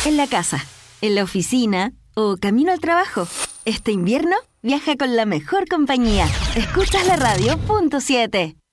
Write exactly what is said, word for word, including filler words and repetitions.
en la casa, en la oficina o camino al trabajo. Este invierno viaja con la mejor compañía. Escuchas la radio punto siete.